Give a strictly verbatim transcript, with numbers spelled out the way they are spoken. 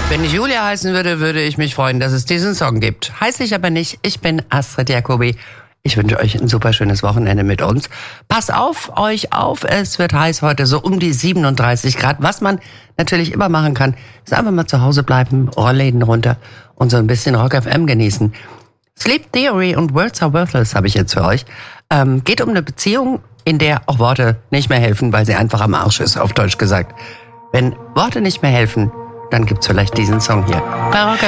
Wenn ich Julia heißen würde, würde ich mich freuen, dass es diesen Song gibt. Heiße ich aber nicht. Ich bin Astrid Jacobi. Ich wünsche euch ein super schönes Wochenende mit uns. Passt auf euch auf, es wird heiß heute, so um die siebenunddreißig Grad. Was man natürlich immer machen kann, ist einfach mal zu Hause bleiben, Rollläden runter und so ein bisschen Rock F M genießen. Sleep Theory und Words Are Worthless habe ich jetzt für euch. Ähm, geht um eine Beziehung, in der auch Worte nicht mehr helfen, weil sie einfach am Arsch ist, auf Deutsch gesagt. Wenn Worte nicht mehr helfen, dann gibt's vielleicht diesen Song hier. Bei Rock